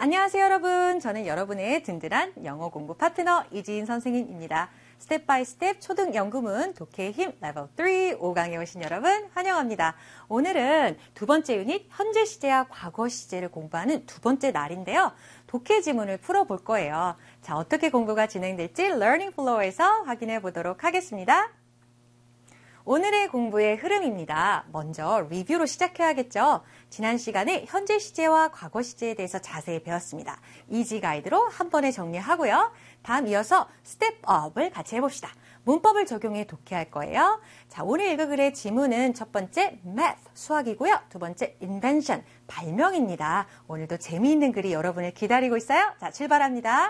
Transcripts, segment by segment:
안녕하세요, 여러분. 저는 여러분의 든든한 영어 공부 파트너 이지인 선생님입니다. 스텝 바이 스텝 초등 연구문 독해의 힘 레벨 3 5강에 오신 여러분 환영합니다. 오늘은 두 번째 유닛 현재 시제와 과거 시제를 공부하는 두 번째 날인데요. 독해 지문을 풀어볼 거예요. 자, 어떻게 공부가 진행될지 Learning Flow에서 확인해 보도록 하겠습니다. 오늘의 공부의 흐름입니다. 먼저 리뷰로 시작해야겠죠. 지난 시간에 현재 시제와 과거 시제에 대해서 자세히 배웠습니다. 이지 가이드로 한 번에 정리하고요. 다음 이어서 스텝업을 같이 해봅시다. 문법을 적용해 독해할 거예요. 자, 오늘 읽을 글의 지문은 첫 번째 math, 수학이고요. 두 번째 invention, 발명입니다. 오늘도 재미있는 글이 여러분을 기다리고 있어요. 자, 출발합니다.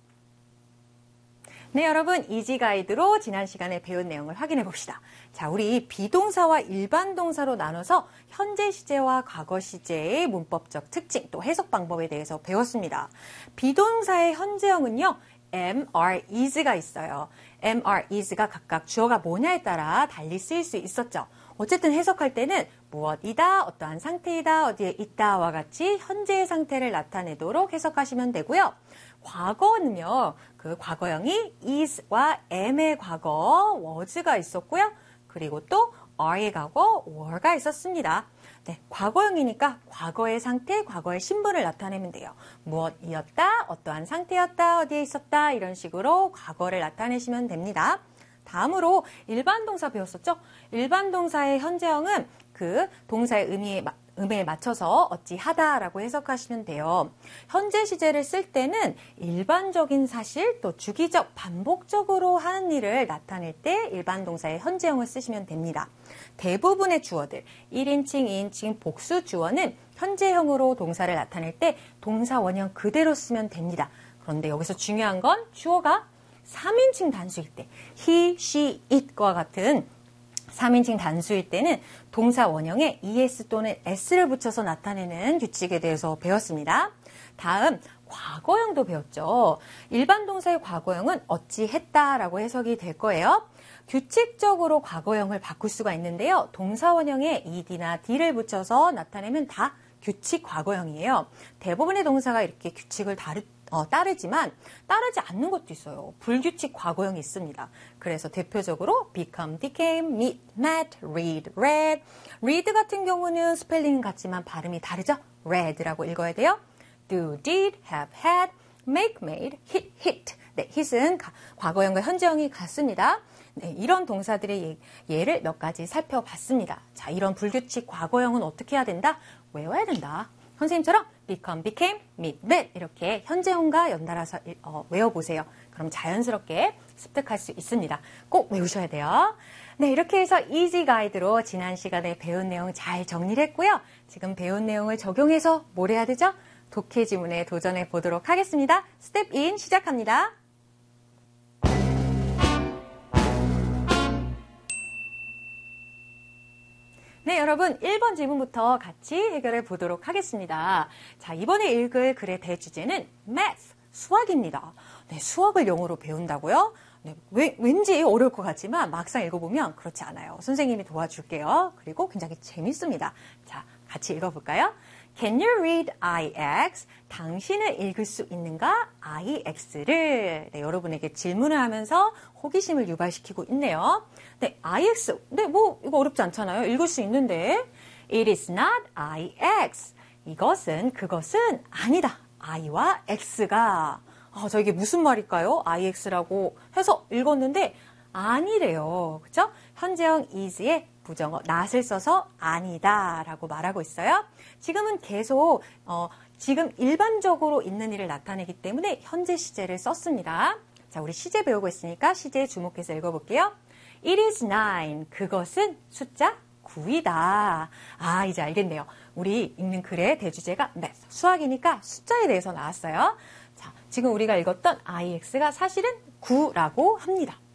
네, 여러분, 이지 가이드로 지난 시간에 배운 내용을 확인해 봅시다. 자, 우리 비동사와 일반 동사로 나눠서 현재 시제와 과거 시제의 문법적 특징, 또 해석 방법에 대해서 배웠습니다. 비동사의 현재형은요, am, are, is가 있어요. am, are, is가 각각 주어가 뭐냐에 따라 달리 쓰일 수 있었죠. 어쨌든 해석할 때는 무엇이다, 어떠한 상태이다, 어디에 있다와 같이 현재의 상태를 나타내도록 해석하시면 되고요. 과거는요, 그 과거형이 is와 am의 과거, was가 있었고요. 그리고 또 are의 과거, were가 있었습니다. 네, 과거형이니까 과거의 상태, 과거의 신분을 나타내면 돼요. 무엇이었다, 어떠한 상태였다, 어디에 있었다 이런 식으로 과거를 나타내시면 됩니다. 다음으로 일반 동사 배웠었죠? 일반 동사의 현재형은 그 동사의 의미에 맞춰서 어찌하다라고 해석하시면 돼요. 현재 시제를 쓸 때는 일반적인 사실 또 주기적 반복적으로 하는 일을 나타낼 때 일반 동사의 현재형을 쓰시면 됩니다. 대부분의 주어들 1인칭, 2인칭 복수 주어는 현재형으로 동사를 나타낼 때 동사 원형 그대로 쓰면 됩니다. 그런데 여기서 중요한 건 주어가 3인칭 단수일 때 he, she, it과 같은 3인칭 단수일 때는 동사 원형에 es 또는 s를 붙여서 나타내는 규칙에 대해서 배웠습니다. 다음 과거형도 배웠죠. 일반 동사의 과거형은 어찌했다라고 해석이 될 거예요. 규칙적으로 과거형을 바꿀 수가 있는데요. 동사 원형에 ed나 d를 붙여서 나타내면 다 규칙 과거형이에요. 대부분의 동사가 이렇게 규칙을 따르지만 따르지 않는 것도 있어요. 불규칙 과거형이 있습니다. 그래서 대표적으로 become, became, meet, met, read, read. read 같은 경우는 스펠링은 같지만 발음이 다르죠? read라고 읽어야 돼요. do, did, have, had, make, made, hit, hit. 네, hit은 과거형과 현재형이 같습니다. 네, 이런 동사들의 예를 몇 가지 살펴봤습니다. 자, 이런 불규칙 과거형은 어떻게 해야 된다? 외워야 된다. 선생님처럼 become, became, meet, met 이렇게 현재형과 연달아서 외워보세요. 그럼 자연스럽게 습득할 수 있습니다. 꼭 외우셔야 돼요. 네, 이렇게 해서 이지 가이드로 지난 시간에 배운 내용 잘 정리를 했고요. 지금 배운 내용을 적용해서 뭘 해야 되죠? 독해 지문에 도전해 보도록 하겠습니다. 스텝 1 시작합니다. 네, 여러분 1번 질문부터 같이 해결해 보도록 하겠습니다. 자, 이번에 읽을 글의 대주제는 math, 수학입니다. 네, 수학을 영어로 배운다고요? 네, 왠지 어려울 것 같지만 막상 읽어보면 그렇지 않아요. 선생님이 도와줄게요. 그리고 굉장히 재밌습니다. 자, 같이 읽어볼까요? Can you read IX? 당신은 읽을 수 있는가? IX를. 네, 여러분에게 질문을 하면서 호기심을 유발시키고 있네요. 네, IX. 네, 뭐 이거 어렵지 않잖아요. 읽을 수 있는데. It is not IX. 이것은 그것은 아니다. I와 X가. 저 이게 무슨 말일까요? IX라고 해서 읽었는데 아니래요. 그렇죠? 현재형 is의 부정어 not을 써서 아니다라고 말하고 있어요. 지금은 계속 지금 일반적으로 있는 일을 나타내기 때문에 현재 시제를 썼습니다. 자, 우리 시제 배우고 있으니까 시제에 주목해서 읽어볼게요. It is 9. 그것은 숫자 9이다. 아, 이제 알겠네요. 우리 읽는 글의 대주제가 math, 수학이니까 숫자에 대해서 나왔어요. 자, 지금 우리가 읽었던 IX가 사실은 9라고 합니다.